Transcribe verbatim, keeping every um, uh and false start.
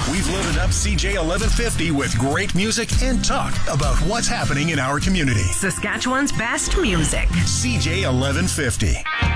We've loaded up C J eleven fifty with great music and talk about what's happening in our community. Saskatchewan's best music. C J eleven fifty.